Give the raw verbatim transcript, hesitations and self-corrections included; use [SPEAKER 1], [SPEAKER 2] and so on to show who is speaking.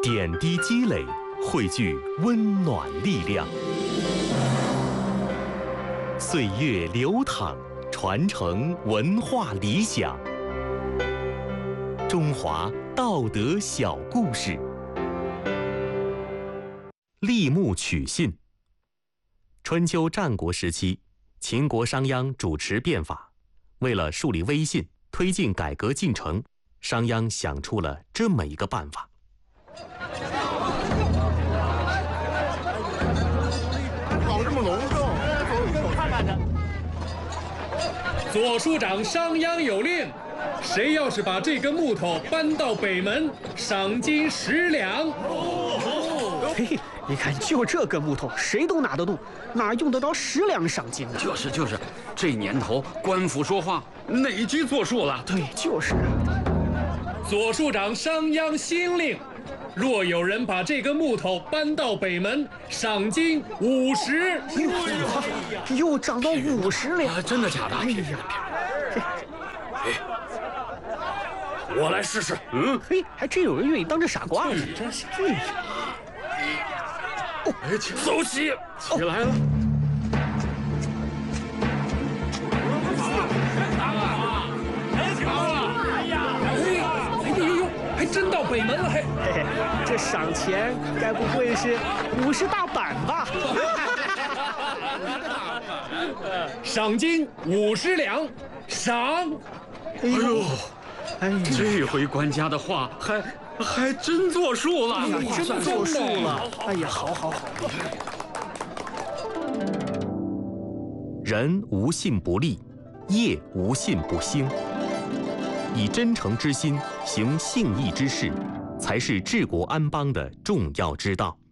[SPEAKER 1] 点滴积累，汇聚温暖力量。岁月流淌，传承文化理想。中华道德小故事。立木取信。春秋战国时期，秦国商鞅主持变法，为了树立威信，推进改革进程，商鞅想出了这么一个办法。
[SPEAKER 2] 搞这么隆重，我看看去。
[SPEAKER 3] 左庶长商鞅有令，谁要是把这根木头搬到北门，赏金十两。
[SPEAKER 4] 嘿，你看，就这根木头，谁都拿得动，哪用得着十两赏金呢？
[SPEAKER 5] 就是就是，这年头官府说话哪句作数了？
[SPEAKER 4] 对，就是啊。
[SPEAKER 3] 左庶长商鞅新令，若有人把这根木头搬到北门，赏金五十。
[SPEAKER 4] 又涨到五十两、
[SPEAKER 5] 啊！真的假的？
[SPEAKER 4] 哎呀，
[SPEAKER 5] 哎，我来试试。嗯，
[SPEAKER 4] 嘿，还真有人愿意当这傻瓜呢。
[SPEAKER 3] 真是。
[SPEAKER 5] 哎，走起，起来了。
[SPEAKER 3] 还真到北门了，还，
[SPEAKER 4] 嘿嘿，这赏钱该不会是五十大板吧？
[SPEAKER 3] 赏金五十两，赏。
[SPEAKER 5] 哎呦，
[SPEAKER 4] 哎呀，
[SPEAKER 5] 这回官家的话还还真作数了，
[SPEAKER 4] 哎呀，真作数了。哎呀，好好好。
[SPEAKER 1] 人无信不立，业无信不兴。以真诚之心行信义之事，才是治国安邦的重要之道。